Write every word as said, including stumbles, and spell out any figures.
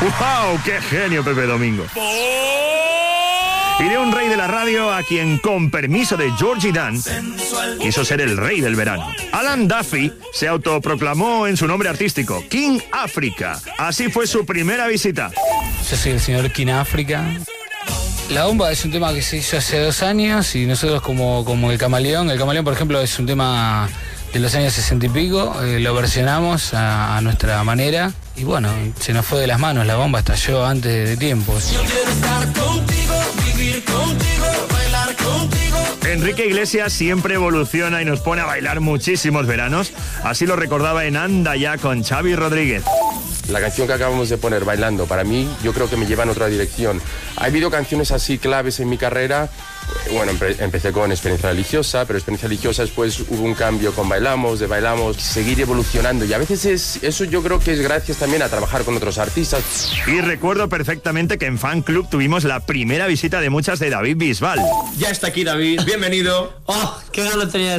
¡Wow! ¡Qué genio, Pepe Domingo! Y de un rey de la radio a quien, con permiso de Georgie Dan, quiso ser el rey del verano. Alan Duffy se autoproclamó en su nombre artístico, King África. Así fue su primera visita. Yo soy el señor King África. La bomba es un tema que se hizo hace dos años y nosotros como, como el Camaleón, el Camaleón por ejemplo es un tema de los años sesenta y pico, eh, lo versionamos a, a nuestra manera y bueno, se nos fue de las manos, la bomba estalló antes de tiempo. Yo quiero estar contigo, vivir contigo, bailar contigo. Enrique Iglesias siempre evoluciona y nos pone a bailar muchísimos veranos, así lo recordaba en Anda Ya con Xavi Rodríguez. La canción que acabamos de poner, Bailando, para mí, yo creo que me lleva en otra dirección. Ha habido canciones así claves en mi carrera. Bueno, empe- empecé con Experiencia Religiosa, pero Experiencia Religiosa después hubo un cambio con Bailamos, de Bailamos, seguir evolucionando. Y a veces es, eso yo creo que es gracias también a trabajar con otros artistas. Y recuerdo perfectamente que en Fan Club tuvimos la primera visita de muchas de David Bisbal. Ya está aquí David, bienvenido. ¡Oh, qué ganas tenía